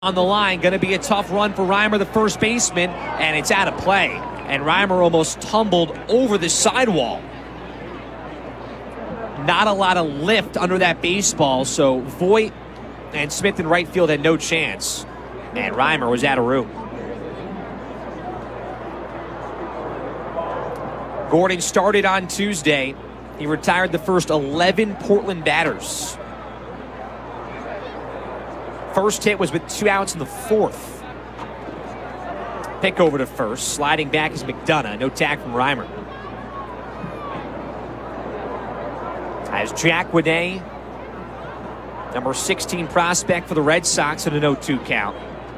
On the line, going to be a tough run for Reimer, the first baseman, and it's out of play. And Reimer almost tumbled over the sidewall. Not a lot of lift under that baseball, so Voit and Smith in right field had no chance. And Reimer was out of room. Gordon started on Tuesday. He retired the first 11 Portland batters. First hit was with 2 outs in the fourth. Pick over to first. Sliding back is McDonough. No tag from Reimer. As Jack Winay, number 16 prospect for the Red Sox, at an 0-2 count.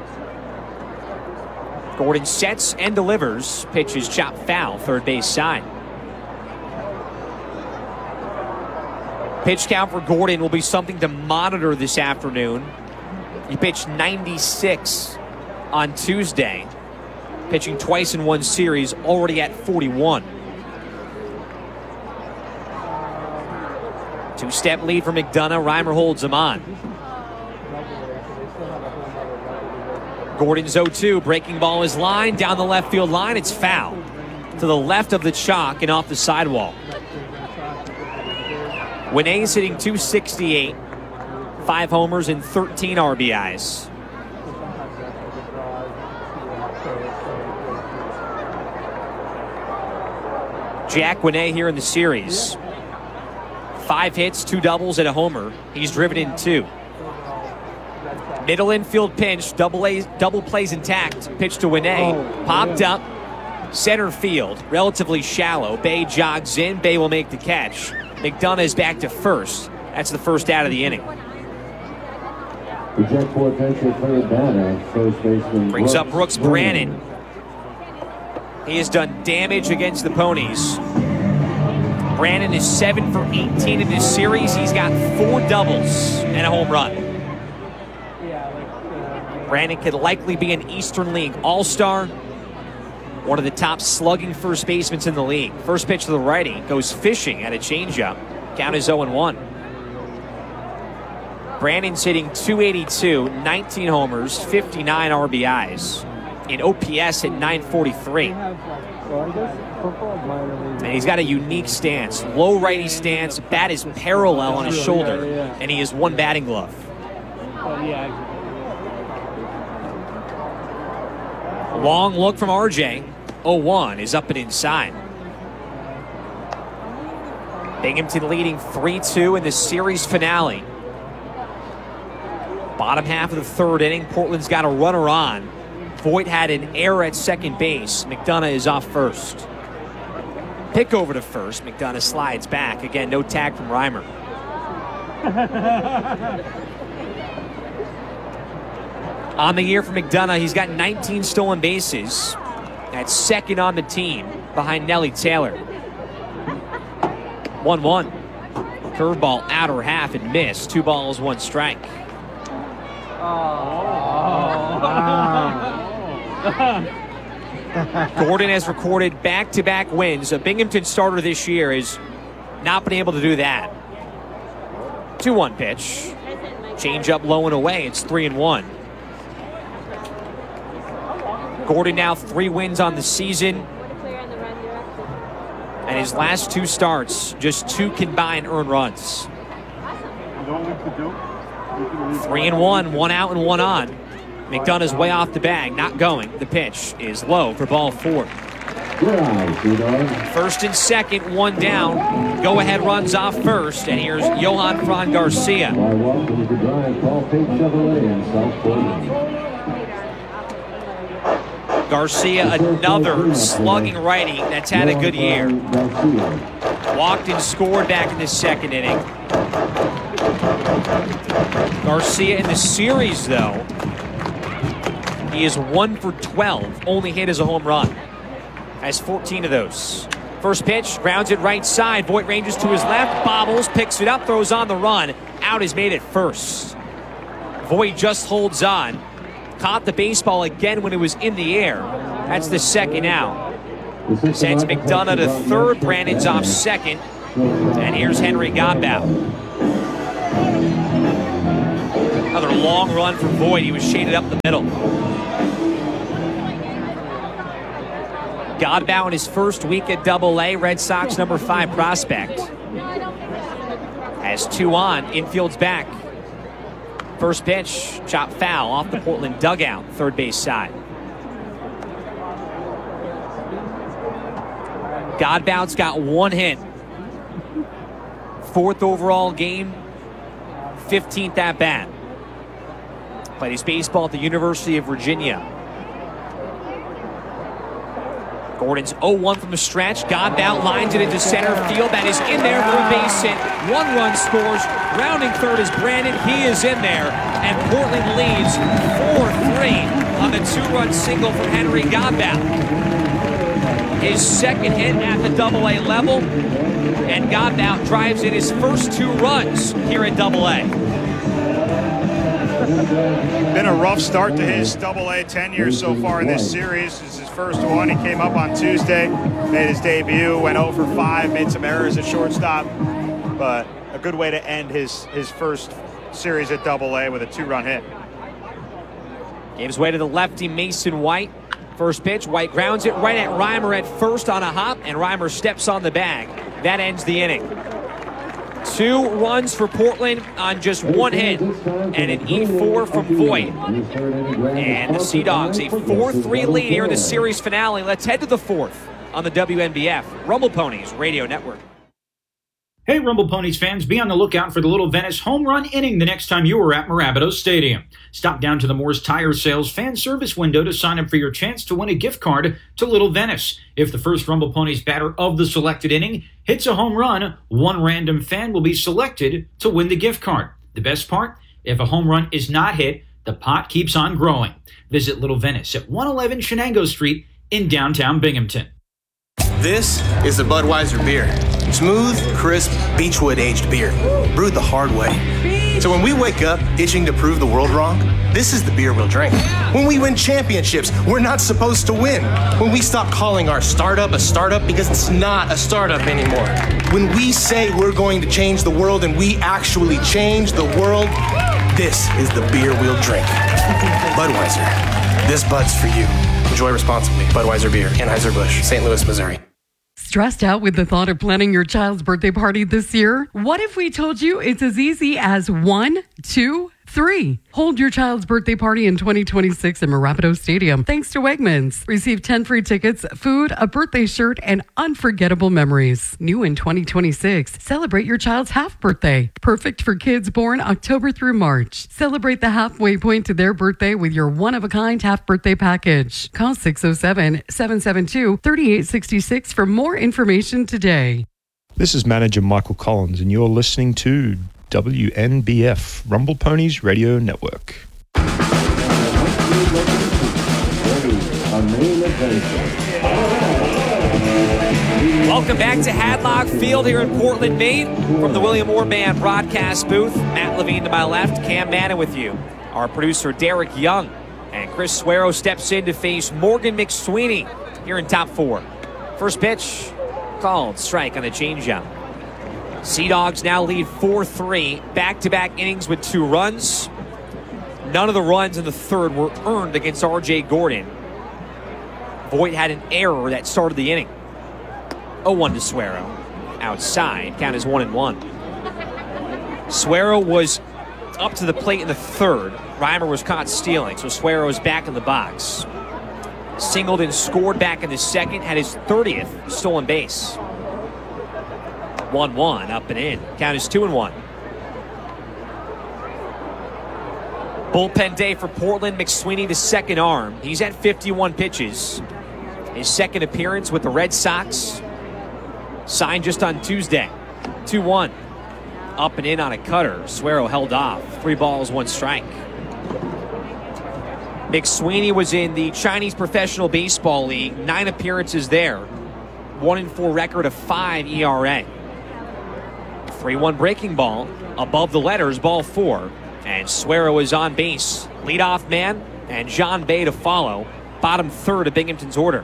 Gordon sets and delivers. Pitch is chopped foul, third base side. Pitch count for Gordon will be something to monitor this afternoon. He pitched 96 on Tuesday, pitching twice in one series, already at 41. Two-step lead for McDonough. Reimer holds him on. Gordon's 0-2. Breaking ball is lined down the left field line. It's foul to the left of the chalk and off the sidewall. Winay's hitting .268. 5 homers and 13 RBIs. Jack Winay here in the series. 5 hits, 2 doubles, and a homer. He's driven in 2. Middle infield pinch, double plays intact. Pitch to Winay. Popped up. Center field, relatively shallow. Bay jogs in. Bay will make the catch. McDonough is back to first. That's the first out of the inning. Brings up Brooks Brannon. He has done damage against the Ponies. Brannon is 7 for 18 in this series. He's got 4 doubles and a home run. Brannon could likely be an Eastern League All-Star. One of the top slugging first basemen in the league. First pitch to the righty goes fishing at a changeup. Count is 0-1. Brandon's hitting .282, 19 homers, 59 RBIs. In OPS at .943. And he's got a unique stance. Low righty stance, bat is parallel on his shoulder, and he has 1 batting glove. Long look from RJ. 0-1 is up and inside. Binghamton leading 3-2 in the series finale. Bottom half of the third inning, Portland's got a runner on. Voit had an error at second base. McDonough is off first. Pick over to first. McDonough slides back. Again, no tag from Reimer. On the year for McDonough, he's got 19 stolen bases. That's second on the team behind Nelly Taylor. 1-1. Curveball outer half and miss. 2 balls, 1 strike. Gordon has recorded back-to-back wins. A Binghamton starter this year has not been able to do that. 2-1 pitch. Change up low and away. It's 3-1. Gordon now 3 wins on the season. And his last 2 starts, just 2 combined earned runs. 3-1, 1 out and 1 on. McDonough's way off the bag, not going. The pitch is low for ball 4. First and second, 1 down. Go ahead runs off first, and here's Johan Fran Garcia. Garcia, another slugging righty that's had a good year. Walked and scored back in the second inning. Garcia in the series, though, he is 1 for 12. Only hit is a home run. Has 14 of those. First pitch, grounds it right side. Voit ranges to his left, bobbles, picks it up, throws on the run. Out is made at first. Voit just holds on. Caught the baseball again when it was in the air. That's the second out. Sends McDonough to third. Brandon's off second. And here's Henry Godbout. Another Another long run for Voit. He was shaded up the middle. Godbout in his first week at Double-A, Red Sox number 5 prospect. Has 2 on, infield's back. First pitch, chop foul off the Portland dugout, third base side. Godbout's got 1 hit. 4th overall game, 15th at bat. Played his baseball at the University of Virginia. Gordon's 0-1 from the stretch. Godbout lines it into center field. That is in there for a base hit. 1 run scores. Rounding third is Brandon. He is in there. And Portland leads 4-3 on the 2-run single from Henry Godbout. His second hit at the Double-A level. And Godbout drives in his first 2 runs here at Double-A. Been a rough start to his Double-A tenure so far in this series. This is his first one. He came up on Tuesday, made his debut, went 0 for 5, made some errors at shortstop, but a good way to end his first series at Double-A with a 2-run hit. Gives way to the lefty Mason White. First pitch, White grounds it right at Reimer at first on a hop, and Reimer steps on the bag. That ends the inning. 2 runs for Portland on just 1 hit, and an E4 from Voit. And the Sea Dogs a 4-3 lead here in the series finale. Let's head to the 4th on the WNBF Rumble Ponies Radio Network. Hey, Rumble Ponies fans, be on the lookout for the Little Venice home run inning the next time you are at Mirabito Stadium. Stop down to the Moore's Tire Sales fan service window to sign up for your chance to win a gift card to Little Venice. If the first Rumble Ponies batter of the selected inning hits a home run, 1 random fan will be selected to win the gift card. The best part? If a home run is not hit, the pot keeps on growing. Visit Little Venice at 111 Shenango Street in downtown Binghamton. This is the Budweiser beer. Smooth, crisp, beechwood-aged beer, brewed the hard way. So when we wake up itching to prove the world wrong, this is the beer we'll drink. When we win championships, we're not supposed to win. When we stop calling our startup a startup because it's not a startup anymore. When we say we're going to change the world and we actually change the world, this is the beer we'll drink. Budweiser. This Bud's for you. Enjoy responsibly. Budweiser Beer, Anheuser-Busch, St. Louis, Missouri. Stressed out with the thought of planning your child's birthday party this year? What if we told you it's as easy as 1, 2, 3? Hold your child's birthday party in 2026 in Mirabito Stadium thanks to Wegmans. Receive 10 free tickets, food, a birthday shirt, and unforgettable memories. New in 2026, celebrate your child's half birthday. Perfect for kids born October through March. Celebrate the halfway point to their birthday with your one-of-a-kind half birthday package. Call 607-772-3866 for more information today. This is manager Michael Collins, and you're listening to WNBF, Rumble Ponies Radio Network. Welcome back to Hadlock Field here in Portland, Maine. From the William Moore Band broadcast booth, Matt Levine to my left, Cam Manna with you. Our producer, Derek Young. And Chris Suero steps in to face Morgan McSweeney here in top 4. First pitch, called strike on the changeup. Sea Dogs now lead 4-3, back-to-back innings with 2 runs. None of the runs in the third were earned against R.J. Gordon. Voit had an error that started the inning. 0-1 to Suero. Outside, count is 1-1. Suero was up to the plate in the third. Reimer was caught stealing, so Suero is back in the box. Singled and scored back in the second, had his 30th stolen base. 1-1, up and in. Count is 2-1. Bullpen day for Portland. McSweeney, the second arm. He's at 51 pitches. His second appearance with the Red Sox. Signed just on Tuesday. 2-1. Up and in on a cutter. Suero held off. 3 balls, 1 strike. McSweeney was in the Chinese Professional Baseball League. 9 appearances there. 1-4 record of 5 ERA. 3-1 breaking ball, above the letters, ball 4. And Suero is on base. Leadoff man, and John Bay to follow. Bottom third of Binghamton's order.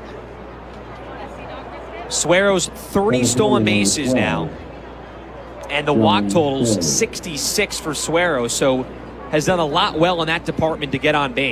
Suero's 30 stolen bases now. And the walk total's 66 for Suero, so has done a lot well in that department to get on base.